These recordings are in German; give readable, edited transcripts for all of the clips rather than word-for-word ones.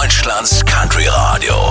Deutschlands Country Radio.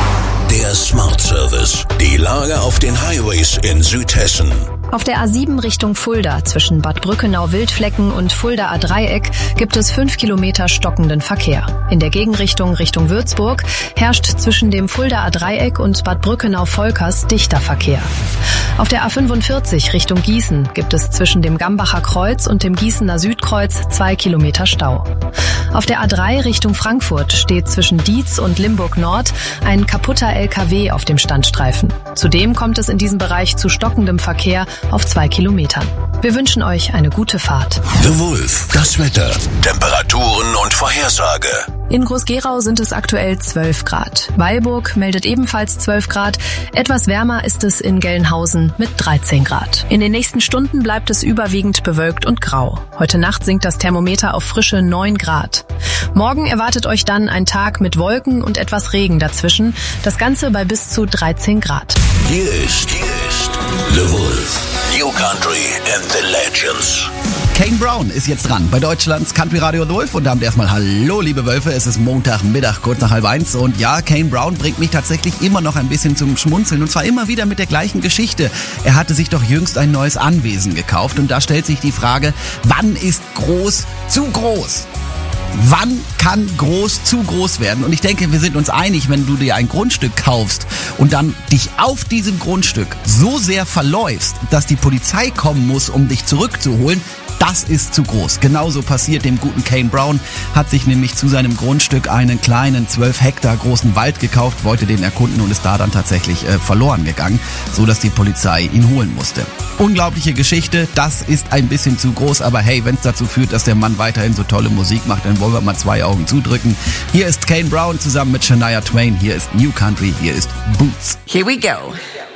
Der Smart Service. Die Lage auf den Highways in Südhessen. Auf der A7 Richtung Fulda zwischen Bad Brückenau-Wildflecken und Fuldaer Dreieck gibt es 5 Kilometer stockenden Verkehr. In der Gegenrichtung Richtung Würzburg herrscht zwischen dem Fuldaer Dreieck und Bad Brückenau-Volkers dichter Verkehr. Auf der A45 Richtung Gießen gibt es zwischen dem Gambacher Kreuz und dem Gießener Südkreuz 2 Kilometer Stau. Auf der A3 Richtung Frankfurt steht zwischen Dietz und Limburg Nord ein kaputter LKW auf dem Standstreifen. Zudem kommt es in diesem Bereich zu stockendem Verkehr auf 2 Kilometern. Wir wünschen euch eine gute Fahrt. The Wolf, das Wetter, Temperaturen und Vorhersage. In Groß-Gerau sind es aktuell 12 Grad. Weilburg meldet ebenfalls 12 Grad. Etwas wärmer ist es in Gelnhausen mit 13 Grad. In den nächsten Stunden bleibt es überwiegend bewölkt und grau. Heute Nacht sinkt das Thermometer auf frische 9 Grad. Morgen erwartet euch dann ein Tag mit Wolken und etwas Regen dazwischen. Das Ganze bei bis zu 13 Grad. Hier ist The Wolf. New Country and the Legends. Kane Brown ist jetzt dran bei Deutschlands Country Radio The Wolf und damit erstmal hallo liebe Wölfe, es ist Montagmittag, kurz nach 12:30 und ja, Kane Brown bringt mich tatsächlich immer noch ein bisschen zum Schmunzeln und zwar immer wieder mit der gleichen Geschichte. Er hatte sich doch jüngst ein neues Anwesen gekauft und da stellt sich die Frage, wann ist groß zu groß? Wann kann groß zu groß werden? Und ich denke, wir sind uns einig, wenn du dir ein Grundstück kaufst und dann dich auf diesem Grundstück so sehr verläufst, dass die Polizei kommen muss, um dich zurückzuholen, das ist zu groß. Genauso passiert dem guten Kane Brown, hat sich nämlich zu seinem Grundstück einen kleinen 12 Hektar großen Wald gekauft, wollte den erkunden und ist da dann tatsächlich verloren gegangen, so dass die Polizei ihn holen musste. Unglaubliche Geschichte, das ist ein bisschen zu groß, aber hey, wenn es dazu führt, dass der Mann weiterhin so tolle Musik macht, dann wollen wir mal 2 Augen zudrücken. Hier ist Kane Brown zusammen mit Shania Twain, hier ist New Country, hier ist Boots. Here we go.